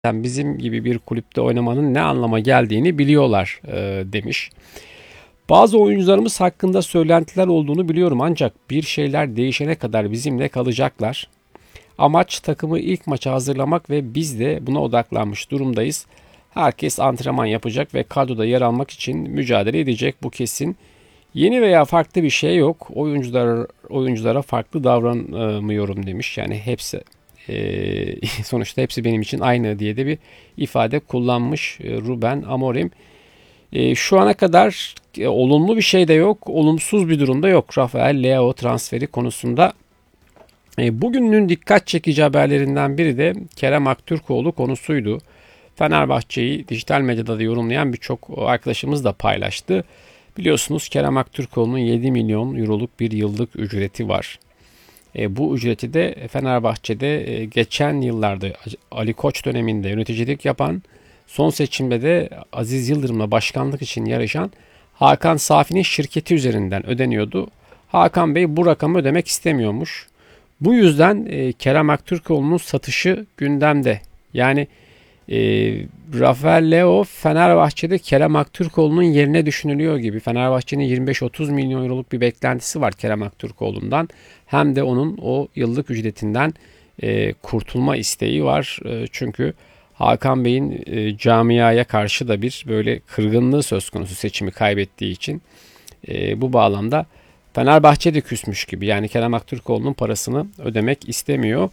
bizim gibi bir kulüpte oynamanın ne anlama geldiğini biliyorlar demiş. Bazı oyuncularımız hakkında söylentiler olduğunu biliyorum ancak bir şeyler değişene kadar bizimle kalacaklar. Amaç takımı ilk maça hazırlamak ve biz de buna odaklanmış durumdayız. Herkes antrenman yapacak ve kadroda yer almak için mücadele edecek, bu kesin. Yeni veya farklı bir şey yok. Oyunculara farklı davranmıyorum demiş. Yani hepsi sonuçta hepsi benim için aynı diye de bir ifade kullanmış Ruben Amorim. Şu ana kadar olumlu bir şey de yok, olumsuz bir durum da yok Rafael Leao transferi konusunda. Bugünün dikkat çekici haberlerinden biri de Kerem Aktürkoğlu konusuydu. Fenerbahçe'yi dijital medyada da yorumlayan birçok arkadaşımız da paylaştı. Biliyorsunuz Kerem Aktürkoğlu'nun 7 milyon euroluk bir yıllık ücreti var. Bu ücreti de Fenerbahçe'de geçen yıllarda Ali Koç döneminde yöneticilik yapan, son seçimde de Aziz Yıldırım'la başkanlık için yarışan Hakan Safi'nin şirketi üzerinden ödeniyordu. Hakan Bey bu rakamı ödemek istemiyormuş. Bu yüzden Kerem Aktürkoğlu'nun satışı gündemde. Yani Rafael Leao Fenerbahçe'de Kerem Aktürkoğlu'nun yerine düşünülüyor gibi. Fenerbahçe'nin 25-30 milyon euroluk bir beklentisi var Kerem Aktürkoğlu'ndan. Hem de onun o yıllık ücretinden kurtulma isteği var. Çünkü Hakan Bey'in camiaya karşı da bir böyle kırgınlığı söz konusu seçimi kaybettiği için. Bu bağlamda Fenerbahçe de küsmüş gibi. Yani Kerem Aktürkoğlu'nun parasını ödemek istemiyor.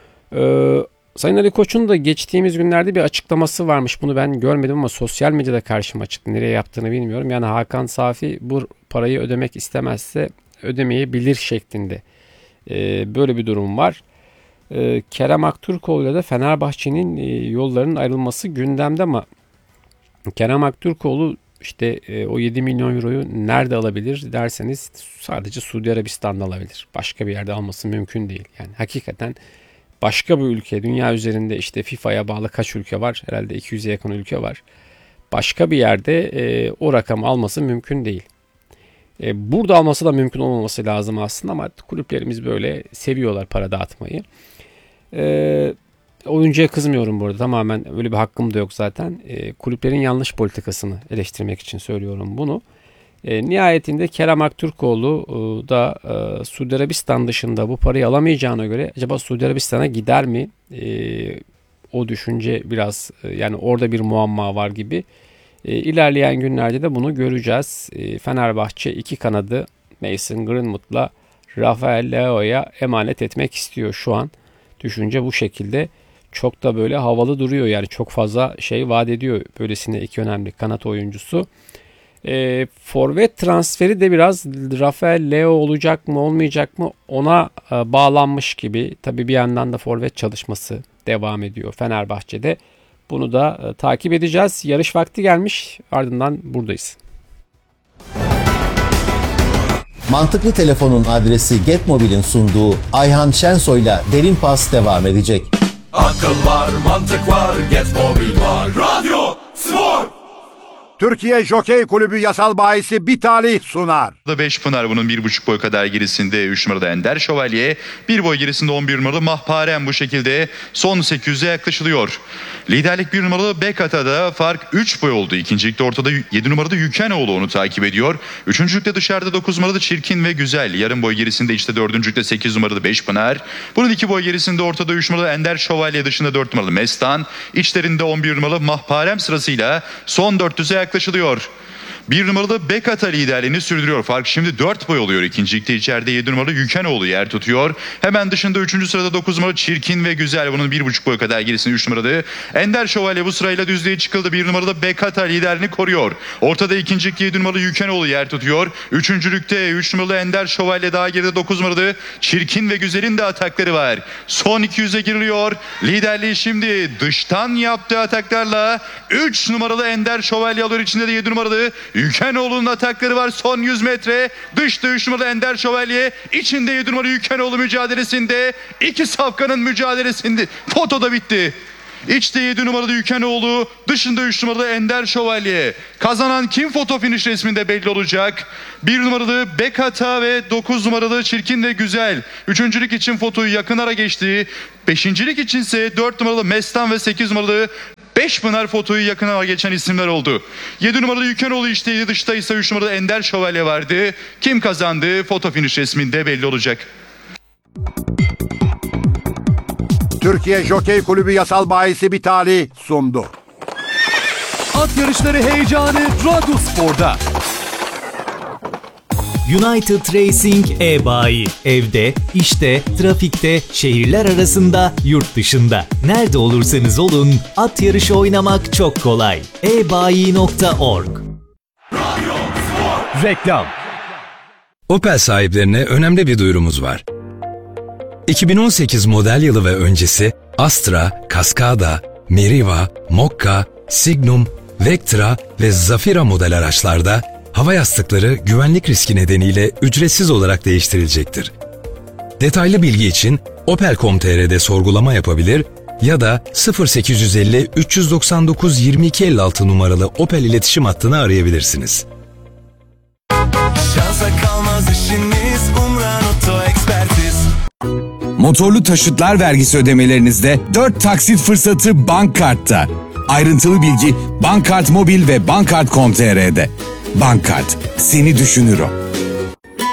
Sayın Ali Koç'un da geçtiğimiz günlerde bir açıklaması varmış. Bunu ben görmedim ama sosyal medyada karşıma çıktı. Nereye yaptığını bilmiyorum. Yani Hakan Safi bu parayı ödemek istemezse ödemeyebilir şeklinde. Böyle bir durum var. Kerem Aktürkoğlu'yla da Fenerbahçe'nin yollarının ayrılması gündemde ama Kerem Aktürkoğlu işte o 7 milyon euroyu nerede alabilir derseniz sadece Suudi Arabistan'da alabilir. Başka bir yerde alması mümkün değil. Yani hakikaten başka bir ülke, dünya üzerinde işte FIFA'ya bağlı kaç ülke var? Herhalde 200'e yakın ülke var. Başka bir yerde o rakamı alması mümkün değil. Burada alması da mümkün olmaması lazım aslında ama kulüplerimiz böyle seviyorlar para dağıtmayı. Oyuncuya kızmıyorum burada, tamamen öyle bir hakkım da yok zaten. Kulüplerin yanlış politikasını eleştirmek için söylüyorum bunu. Nihayetinde Kerem Aktürkoğlu da Suudi Arabistan dışında bu parayı alamayacağına göre acaba Suudi Arabistan'a gider mi? O düşünce biraz yani orada bir muamma var gibi. İlerleyen günlerde de bunu göreceğiz. Fenerbahçe iki kanadı Mason Greenwood'la Rafael Leao'ya emanet etmek istiyor şu an. Düşünce bu şekilde. Çok da böyle havalı duruyor. Yani çok fazla şey vaat ediyor böylesine iki önemli kanat oyuncusu. Forvet transferi de biraz Rafael Leao olacak mı olmayacak mı ona bağlanmış gibi. Tabii bir yandan da forvet çalışması devam ediyor Fenerbahçe'de. Bunu da takip edeceğiz. Yarış vakti gelmiş. Ardından buradayız. Mantıklı Telefon'un adresi Getmobil'in sunduğu Ayhan Şensoy'la Derin Pas devam edecek. Akıl var, mantık var, Getmobil var. Radyo, spor. Türkiye Jokey Kulübü yasal bahisi bir talih sunar. 5 Pınar bunun 1,5 boy kadar gerisinde 3 numarada Ender Şövalye. 1 boy gerisinde 11 numaralı Mahparem bu şekilde son 800'e yaklaşılıyor. Liderlik 1 numaralı Bekata'da fark 3 boy oldu. İkincilikte ortada 7 numarada Yükenoğlu onu takip ediyor. Üçüncülükte dışarıda 9 numarada Çirkin ve Güzel. Yarım boy gerisinde işte dördüncülükte 8 numarada 5 Pınar. Bunun 2 boy gerisinde ortada 3 numaralı Ender Şövalye, dışında 4 numaralı Mestan. İçlerinde 11 numaralı Mahparem sırasıyla son 400'e yaklaşılıyor. 1 numaralı Bekata liderliğini sürdürüyor. Fark şimdi 4 boy oluyor. İkincilikte içeride 7 numaralı Yükenoğlu yer tutuyor. Hemen dışında 3. sırada 9 numaralı Çirkin ve Güzel. Bunun 1,5 boy kadar gerisinde 3 numaralı Ender Şövalye bu sırayla düzlüğe çıkıldı. 1 numaralı Bekata liderliğini koruyor. Ortada ikincilikte 7 numaralı Yükenoğlu yer tutuyor. Üçüncülükte 3 numaralı Ender Şövalye, daha geride 9 numaralı Çirkin ve Güzel'in de atakları var. Son 200'e giriliyor. Liderliği şimdi dıştan yaptığı ataklarla 3 numaralı Ender Şövalye alıyor. İçinde de 7 numaralı Yükenoğlu'nun atakları var. Son 100 metre. Dışta 3 numaralı Ender Şövalye. İçinde 7 numaralı Yükenoğlu mücadelesinde. İki safkanın mücadelesinde. Foto da bitti. İçte 7 numaralı Yükenoğlu, dışında 3 numaralı Ender Şövalye. Kazanan kim foto finish resminde belli olacak. 1 numaralı Bekata ve 9 numaralı Çirkin ve Güzel. Üçüncülük için fotoyu yakın ara geçti. Beşincilik içinse 4 numaralı Mestan ve 8 numaralı Beşpınar fotoyu yakın ara geçen isimler oldu. 7 numaralı Yükenoğlu içteydi, dışta ise 3 numaralı Ender Şövalye vardı. Kim kazandı foto finish resminde belli olacak. Türkiye Jokey Kulübü Yasal Bahisi Bitali sundu. At yarışları heyecanı Radyospor'da. United Racing e-bayi. Evde, işte, trafikte, şehirler arasında, yurt dışında. Nerede olursanız olun, at yarışı oynamak çok kolay. ebayi.org. Reklam. Opel sahiplerine önemli bir duyurumuz var. 2018 model yılı ve öncesi Astra, Cascada, Meriva, Mokka, Signum, Vectra ve Zafira model araçlarda hava yastıkları güvenlik riski nedeniyle ücretsiz olarak değiştirilecektir. Detaylı bilgi için Opel.com.tr'de sorgulama yapabilir ya da 0850 399 2256 numaralı Opel iletişim hattını arayabilirsiniz. Şansa kalmaz işiniz, Umran Oto Ekspertiz. Motorlu taşıtlar vergisi ödemelerinizde 4 taksit fırsatı Bankkart'ta. Ayrıntılı bilgi Bankkart Mobil ve Bankkart.com.tr'de. Bankkart, seni düşünür o.